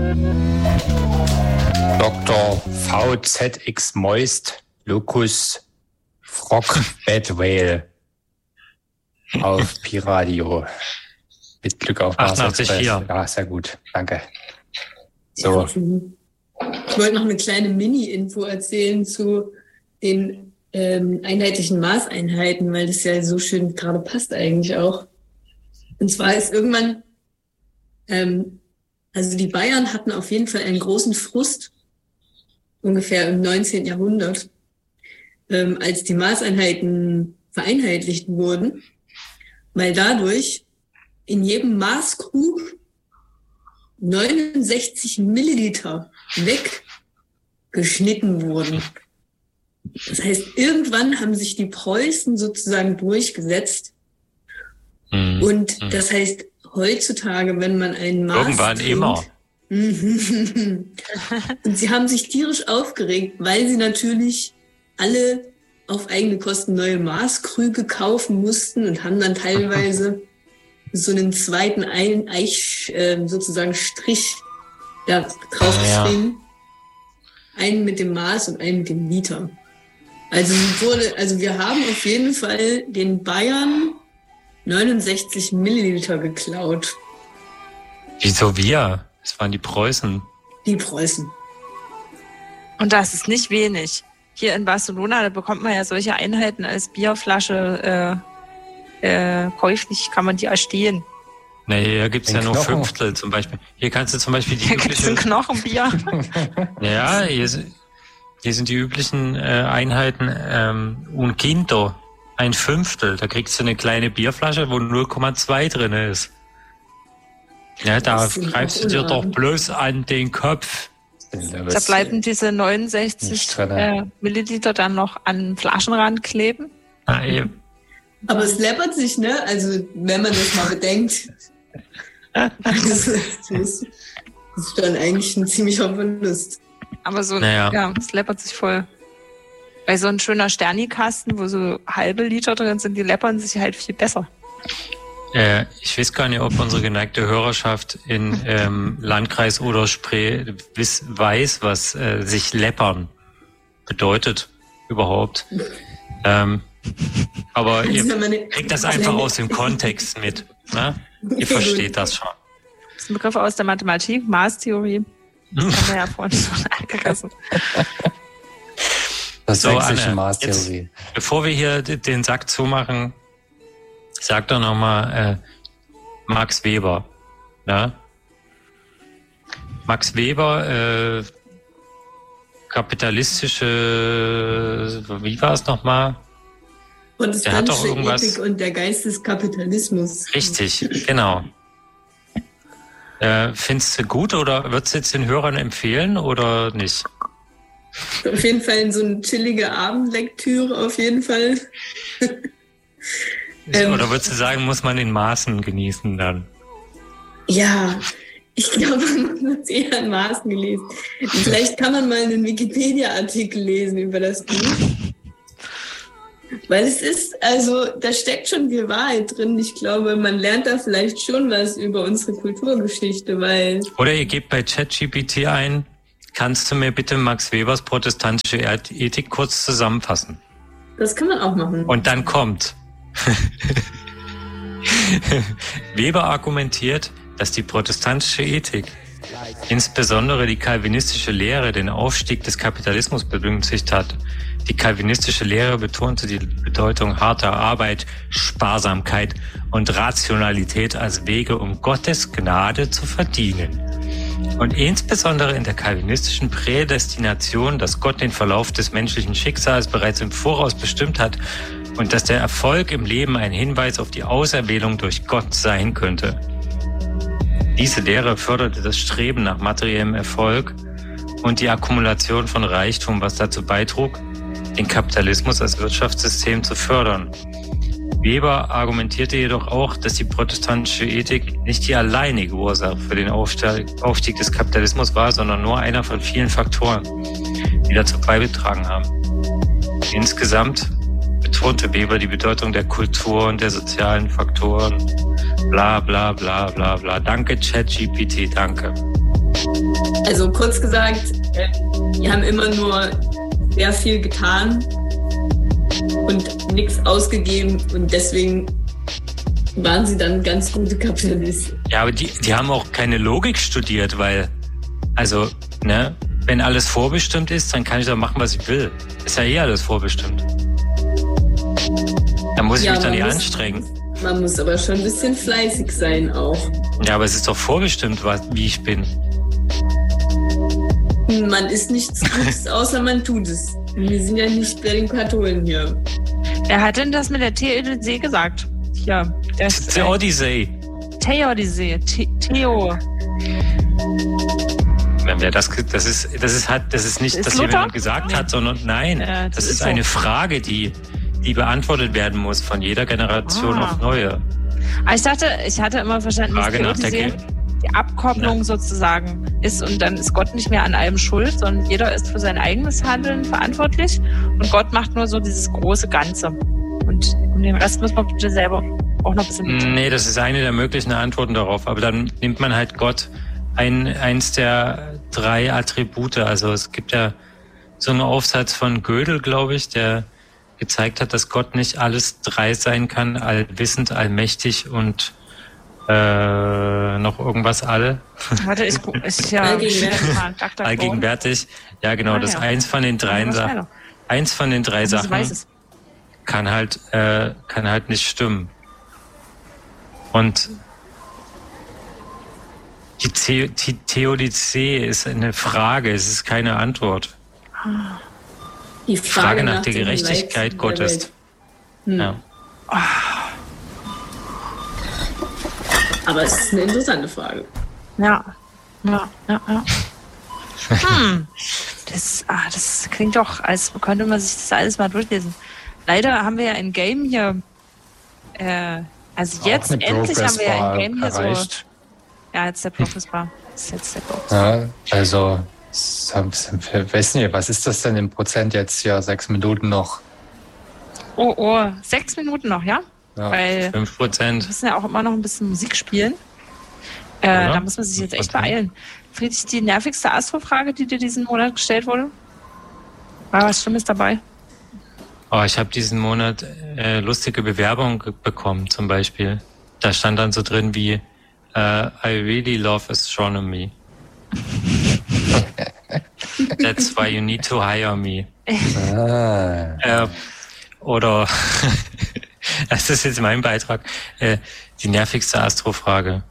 Dr. VZX Moist Locus Frog Bad Whale auf Pi-Radio. Mit Glück auf Mars Express. Ja, sehr gut. Danke. So. Ich wollte noch eine kleine Mini-Info erzählen zu den einheitlichen Maßeinheiten, weil das ja so schön gerade passt eigentlich auch. Und zwar ist irgendwann, also die Bayern hatten auf jeden Fall einen großen Frust, ungefähr im 19. Jahrhundert, als die Maßeinheiten vereinheitlicht wurden, weil dadurch in jedem Maßkrug 69 Milliliter weggeschnitten wurden. Das heißt, irgendwann haben sich die Preußen sozusagen durchgesetzt. Und das heißt, heutzutage, wenn man einen Maß irgendwann trinkt, immer. Und sie haben sich tierisch aufgeregt, weil sie natürlich alle auf eigene Kosten neue Maßkrüge kaufen mussten und haben dann teilweise so einen zweiten sozusagen Strich da draufgeschrieben. Ja. Einen mit dem Maß und einen mit dem Liter. Also wir haben auf jeden Fall den Bayern 69 Milliliter geklaut. Wieso wir? Das waren die Preußen. Die Preußen. Und das ist nicht wenig. Hier in Barcelona, da bekommt man ja solche Einheiten als Bierflasche käuflich, kann man die erstehen. Nee, hier gibt's ja nur Fünftel zum Beispiel. Hier kannst du zum Beispiel die übliche... Hier gibt's ein Knochenbier. Ja, hier sind die üblichen Einheiten un quinto, ein Fünftel. Da kriegst du eine kleine Bierflasche, wo 0,2 drin ist. Ja, da greifst du dir doch bloß an den Kopf. Da bleiben diese 69 Milliliter dann noch an den Flaschenrand kleben. Ah, eben. Aber es läppert sich, ne? Also, wenn man das mal bedenkt. Das ist dann eigentlich ein ziemlicher Verlust. Aber so, ja, es läppert sich voll. Bei so ein schöner Sternikasten, wo so halbe Liter drin sind, die läppern sich halt viel besser. Ich weiß gar nicht, ob unsere geneigte Hörerschaft in Landkreis Oder-Spree weiß, was sich läppern bedeutet überhaupt. Aber ihr kriegt das einfach aus dem Kontext mit. Ne? Ihr versteht das schon. Das ist ein Begriff aus der Mathematik, Maßtheorie. Das haben wir ja vorhin schon angerissen. Das so, sächsische Maßtheorie. Jetzt, bevor wir hier den Sack zumachen, sag doch nochmal Max Weber. Ne? Max Weber, kapitalistische, wie war es nochmal? Protestantische Ethik und der Geist des Kapitalismus. Richtig, genau. Findest du gut oder würdest du jetzt den Hörern empfehlen oder nicht? Auf jeden Fall so eine chillige Abendlektüre, auf jeden Fall. Oder würdest du sagen, muss man in Maßen genießen dann? Ja, ich glaube, man muss eher in Maßen gelesen. Vielleicht kann man mal einen Wikipedia-Artikel lesen über das Buch. Weil es ist, also da steckt schon viel Wahrheit drin. Ich glaube, man lernt da vielleicht schon was über unsere Kulturgeschichte, weil... Oder ihr gebt bei ChatGPT ein, kannst du mir bitte Max Webers protestantische Ethik kurz zusammenfassen? Das kann man auch machen. Und dann kommt... Weber argumentiert, dass die protestantische Ethik, insbesondere die calvinistische Lehre, den Aufstieg des Kapitalismus begünstigt hat. Die calvinistische Lehre betonte die Bedeutung harter Arbeit, Sparsamkeit und Rationalität als Wege, um Gottes Gnade zu verdienen. Und insbesondere in der calvinistischen Prädestination, dass Gott den Verlauf des menschlichen Schicksals bereits im Voraus bestimmt hat und dass der Erfolg im Leben ein Hinweis auf die Auserwählung durch Gott sein könnte. Diese Lehre förderte das Streben nach materiellem Erfolg und die Akkumulation von Reichtum, was dazu beitrug, den Kapitalismus als Wirtschaftssystem zu fördern. Weber argumentierte jedoch auch, dass die protestantische Ethik nicht die alleinige Ursache für den Aufstieg des Kapitalismus war, sondern nur einer von vielen Faktoren, die dazu beigetragen haben. Insgesamt betonte Weber die Bedeutung der Kultur und der sozialen Faktoren. Bla bla bla bla bla. Danke ChatGPT, danke. Also kurz gesagt, die haben immer nur sehr viel getan und nichts ausgegeben und deswegen waren sie dann ganz gute Kapitalisten. Ja, aber die haben auch keine Logik studiert, weil, also, ne, wenn alles vorbestimmt ist, dann kann ich doch machen, was ich will. Ist ja alles vorbestimmt. Da muss ich mich doch nicht anstrengen. Man muss aber schon ein bisschen fleißig sein auch. Ja, aber es ist doch vorbestimmt, wie ich bin. Man ist nichts Gutes, außer man tut es. Wir sind ja nicht bei den Katholen hier. Wer hat denn das mit der Theodizee gesagt? Ja, der Odyssee. Theodizee. Theo. Das ist nicht, dass hier jemand gesagt hat, sondern nein, das ist eine Frage, die beantwortet werden muss von jeder Generation auf neue. Aber ich hatte immer verstanden, dass die Abkopplung sozusagen ist und dann ist Gott nicht mehr an allem schuld, sondern jeder ist für sein eigenes Handeln verantwortlich und Gott macht nur so dieses große Ganze. Und um den Rest muss man bitte selber auch noch ein bisschen... Nee, das ist eine der möglichen Antworten darauf, aber dann nimmt man halt Gott eins der 3 Attribute. Also es gibt ja so einen Aufsatz von Gödel, glaube ich, der gezeigt hat, dass Gott nicht alles 3 sein kann, allwissend, allmächtig und noch irgendwas alle. Warte, allgegenwärtig. Ja, genau, das eins von den 3 Sachen. Eins von den 3 Sachen kann halt nicht stimmen. Und die Theodizee ist eine Frage, es ist keine Antwort. Die Frage nach der Gerechtigkeit Gottes. Ja. Aber es ist eine interessante Frage. Ja. Das klingt doch, als könnte man sich das alles mal durchlesen. Leider haben wir ja ein Game hier. Also jetzt endlich haben wir ja ein Game hier erreicht. So. Ja, jetzt der Progress Bar. Ja, also, ich weiß nicht, was ist das denn im Prozent jetzt hier? 6 Minuten noch. Oh, 6 Minuten noch, ja? Ja. Weil 5%. wir müssen ja auch immer noch ein bisschen Musik spielen. Da muss man sich jetzt echt beeilen. Friedrich, die nervigste Astro-Frage, die dir diesen Monat gestellt wurde? War was Schlimmes dabei? Oh, ich habe diesen Monat lustige Bewerbungen bekommen, zum Beispiel. Da stand dann so drin wie I really love astronomy. That's why you need to hire me. Oder das ist jetzt mein Beitrag. Die nervigste Astrofrage.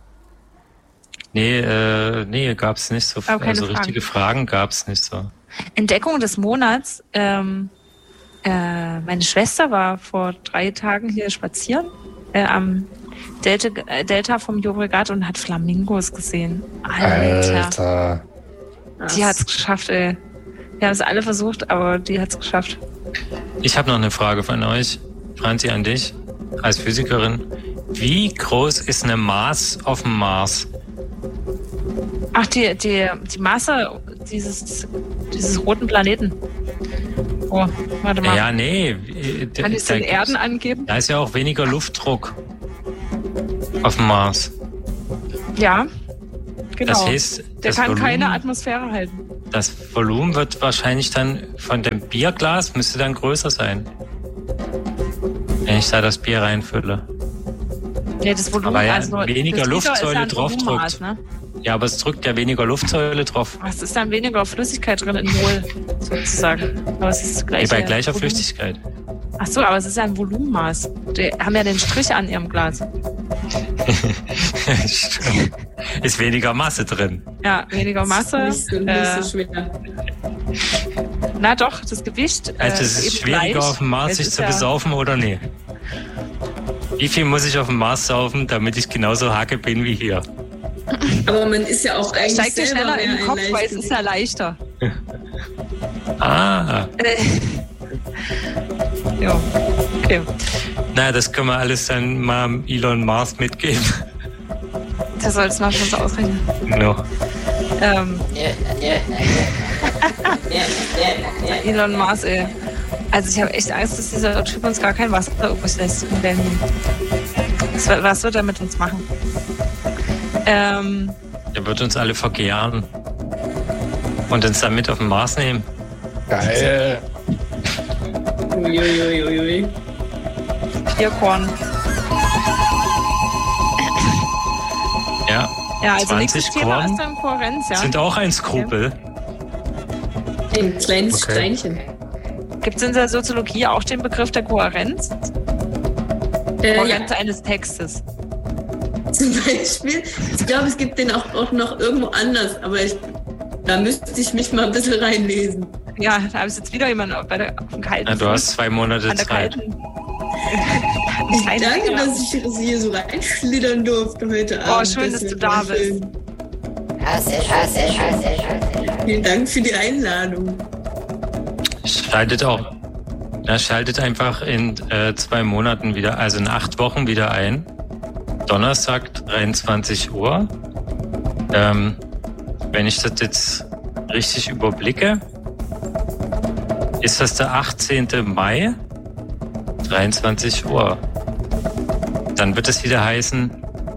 Nee, gab's nicht so. Also richtige Fragen gab's nicht so. Entdeckung des Monats. Meine Schwester war vor 3 Tagen hier spazieren am Delta vom Llobregat und hat Flamingos gesehen. Alter. Die hat's geschafft, ey. Wir haben es alle versucht, aber die hat's geschafft. Ich habe noch eine Frage von euch, Franzi, an dich als Physikerin. Wie groß ist eine Maß auf dem Mars? Ach, die Masse dieses roten Planeten. Oh, warte mal. Ja, nee. Kann ich den Erden angeben? Da ist ja auch weniger Luftdruck auf dem Mars. Ja, genau. Das heißt, der kann keine Atmosphäre halten. Das Volumen wird wahrscheinlich dann von dem Bierglas, müsste dann größer sein. Wenn ich da das Bier reinfülle. Ja, das Volumen, aber ja, also weniger Luftsäule ja drauf drückt. Ne? Ja, aber es drückt ja weniger Luftsäule drauf. Es ist dann weniger Flüssigkeit drin in Mol, sozusagen. Aber es ist gleich. Bei gleicher Flüssigkeit. Ach so, aber es ist ja ein Volumenmaß. Die haben ja den Strich an ihrem Glas. Ist weniger Masse drin. Ja, weniger Masse. Nicht so schwer. Na doch, das Gewicht. Also es ist schwieriger auf dem Mars sich zu besaufen oder nee? Wie viel muss ich auf dem Mars saufen, damit ich genauso hacke bin wie hier? Aber man ist ja auch eigentlich steigt dir schneller in den Kopf, weil es ist ja leichter. Ja, okay. Na, das können wir alles dann mal Elon Musk mitgeben. Der soll es mal schon so ausrechnen. No. Elon Musk, ey. Also ich habe echt Angst, dass dieser Typ uns gar kein Wasser übrig lässt in Berlin. Was wird er mit uns machen? Er wird uns alle vergären. Und uns dann mit auf den Mars nehmen. Geil. Uiuiuiui. Bierkorn. Ja. Ja, also 20 nächstes Thema Korn ist dann Kohärenz, ja. sind auch ein Skrupel. Ein kleines Okay. Steinchen. Gibt es in der Soziologie auch den Begriff der Kohärenz? Ja, Kohärenz eines Textes. zum Beispiel. Ich glaube, es gibt den auch noch irgendwo anders, aber da müsste ich mich mal ein bisschen reinlesen. Ja, da ist jetzt wieder jemand auf dem kalten Na, du Fuß, hast 2 Monate an der Zeit. kalten. Danke, dass ich hier so reinschlittern durfte heute Abend. Oh, schön, dass du da bist. Vielen Dank für die Einladung. Schaltet einfach in 2 Monaten wieder, also in 8 Wochen wieder ein. Donnerstag, 23 Uhr. Wenn ich das jetzt richtig überblicke, ist das der 18. Mai, 23 Uhr. Dann wird es wieder heißen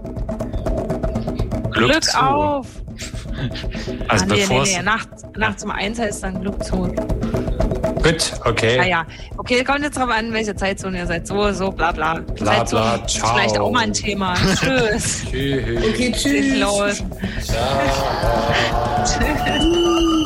Glück zu. Auf! Also bevor nee. Nachts um 1 heißt dann Glück zu. Gut, okay. Ja. Okay, kommt jetzt drauf an, welche Zeitzone ihr seid. So, bla bla. Bla, Zeitzone bla, ist ciao. vielleicht auch mal ein Thema. Tschüss. Tschüss. Okay, tschüss. Los. Ciao. Tschüss.